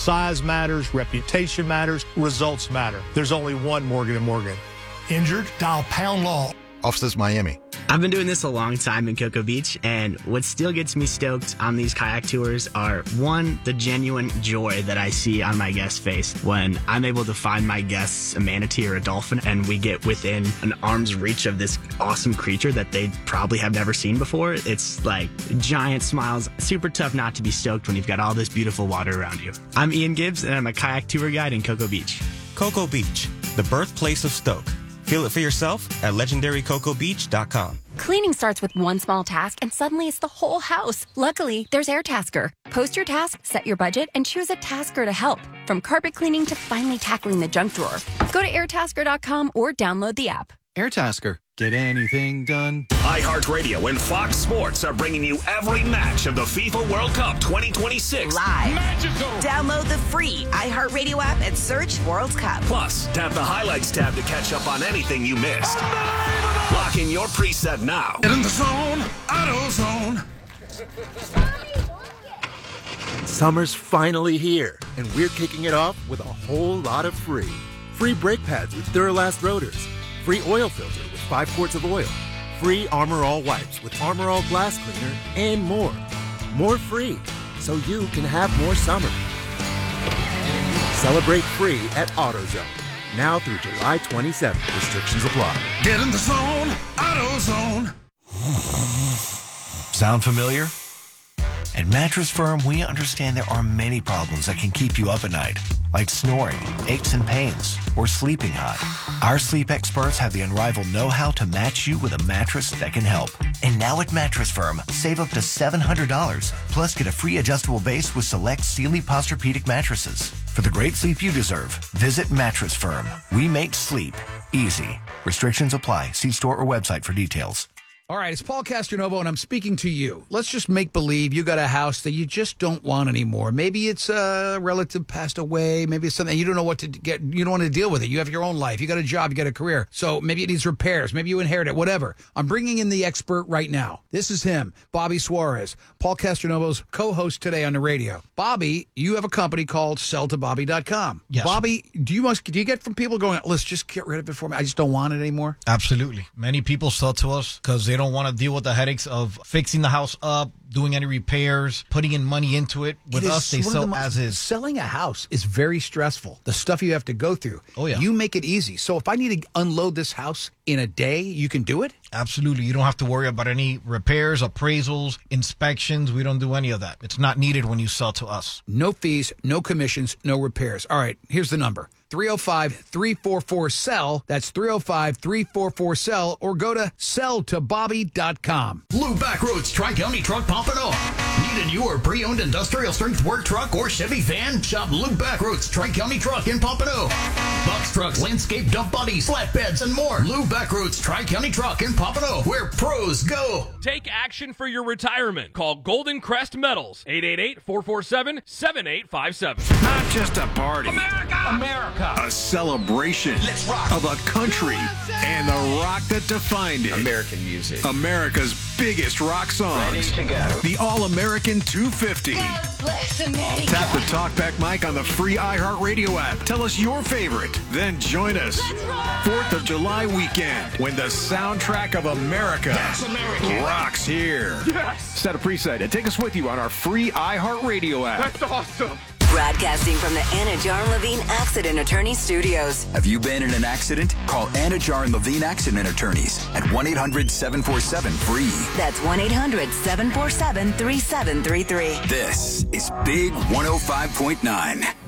Size matters, reputation matters, results matter. There's only one Morgan & Morgan. Injured? Dial Pound Law. Offices Miami. I've been doing this a long time in Cocoa Beach, and what still gets me stoked on these kayak tours are, one, the genuine joy that I see on my guest's face when I'm able to find my guests a manatee or a dolphin, and we get within an arm's reach of this awesome creature that they probably have never seen before. It's like giant smiles. Super tough not to be stoked when you've got all this beautiful water around you. I'm Ian Gibbs, and I'm a kayak tour guide in Cocoa Beach. Cocoa Beach, the birthplace of Stoke. Feel it for yourself at legendarycocobeach.com. Cleaning starts with one small task, and suddenly it's the whole house. Luckily, there's AirTasker. Post your task, set your budget, and choose a tasker to help. From carpet cleaning to finally tackling the junk drawer. Go to airtasker.com or download the app. AirTasker. Get anything done. iHeartRadio and Fox Sports are bringing you every match of the FIFA World Cup 2026. Live. Magical. Download the free iHeartRadio app and search World Cup. Plus, tap the Highlights tab to catch up on anything you missed. Lock in your preset now. Get in the zone. AutoZone. Summer's finally here, and we're kicking it off with a whole lot of free. Free brake pads with Duralast rotors. Free oil filter with 5 quarts of oil. Free Armor All wipes with Armor All glass cleaner, and more. More free, so you can have more summer. Celebrate free at AutoZone. Now through July 27th. Restrictions apply. Get in the zone. AutoZone. Sound familiar? At Mattress Firm, we understand there are many problems that can keep you up at night, like snoring, aches and pains, or sleeping hot. Our sleep experts have the unrivaled know-how to match you with a mattress that can help. And now at Mattress Firm, save up to $700, plus get a free adjustable base with select Sealy Posturepedic mattresses. For the great sleep you deserve, visit Mattress Firm. We make sleep easy. Restrictions apply. See store or website for details. All right, it's Paul Castronovo, and I'm speaking to you. Let's just make believe you got a house that you just don't want anymore. Maybe it's a relative passed away. Maybe it's something you don't know what to get. You don't want to deal with it. You have your own life. You got a job. You got a career. So maybe it needs repairs. Maybe you inherit it. Whatever. I'm bringing in the expert right now. This is him, Bobby Suarez, Paul Castronovo's co-host today on the radio. Bobby, you have a company called SellToBobby.com. Yes. Bobby, do you get from people going, let's just get rid of it for me? I just don't want it anymore. Absolutely. Many people sell to us because they don't want to deal with the headaches of fixing the house up, doing any repairs, putting in money into it. With us, they sell as is. Selling a house is very stressful. The stuff you have to go through. Oh, yeah. You make it easy. So if I need to unload this house in a day, you can do it? Absolutely. You don't have to worry about any repairs, appraisals, inspections. We don't do any of that. It's not needed when you sell to us. No fees, no commissions, no repairs. All right, here's the number. 305-344-SELL. That's 305-344-SELL, or go to selltobobby.com. Lou Backroads Tri-County Truck Pompano. Need a new or pre-owned industrial strength work truck or Chevy van? Shop Lou Backroads Tri-County Truck in Pompano. Box trucks, landscape dump bodies, flatbeds, and more. Lou Backroads Tri-County Truck in Pompano, where pros go. Take action for your retirement. Call Golden Crest Metals, 888-447-7857. Not just a party. America! A celebration of a country and the rock that defined it. American music. America's biggest rock songs. Ready to go. The All-American 250. Tap the TalkBack mic on the free iHeartRadio app. Tell us your favorite. Then join us. 4th of July weekend when the soundtrack of America rocks here. Yes. Set a preset and take us with you on our free iHeartRadio app. That's awesome. Broadcasting from the Anna Jar and Levine Accident Attorney Studios. Have you been in an accident? Call Anna Jar and Levine Accident Attorneys at 1-800-747-FREE. That's 1-800-747-3733. This is Big 105.9.